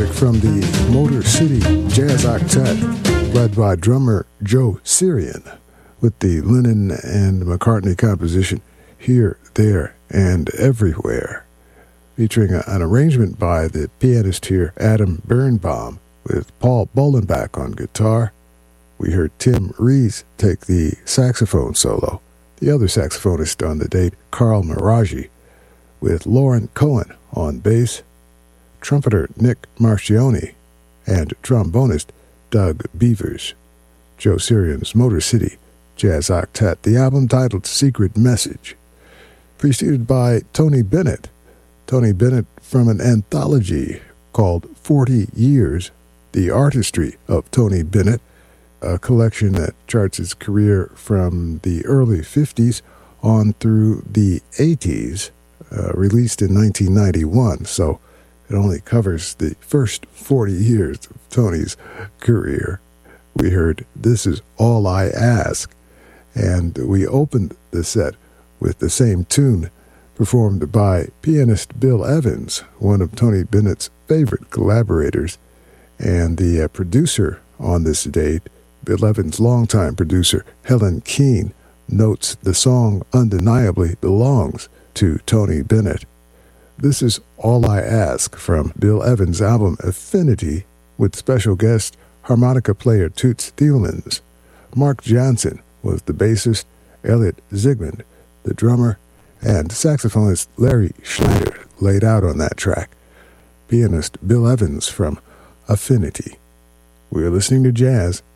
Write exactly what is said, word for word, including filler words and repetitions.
music from the Motor City Jazz Octet, led by drummer Joe Sirian, with the Lennon and McCartney composition Here, There, and Everywhere, featuring a, an arrangement by the pianist here Adam Birnbaum, with Paul Bolenbach on guitar. We heard Tim Rees take the saxophone solo, the other saxophonist on the date, Carl Maraji, with Lauren Cohen on bass, trumpeter Nick Marcioni, and trombonist Doug Beavers. Joe Sirian's Motor City Jazz Octet, the album titled Secret Message, preceded by Tony Bennett. Tony Bennett from an anthology called forty years, The Artistry of Tony Bennett, a collection that charts his career from the early fifties on through the eighties, uh, released in nineteen ninety-one, so it only covers the first forty years of Tony's career. We heard This Is All I Ask, and we opened the set with the same tune performed by pianist Bill Evans, one of Tony Bennett's favorite collaborators, and the uh, producer on this date, Bill Evans' longtime producer Helen Keane, notes the song undeniably belongs to Tony Bennett. This is All I Ask from Bill Evans' album Affinity, with special guest harmonica player Toots Thielemans. Mark Johnson was the bassist, Elliot Zygmunt the drummer, and saxophonist Larry Schneider laid out on that track. Pianist Bill Evans from Affinity. We're listening to jazz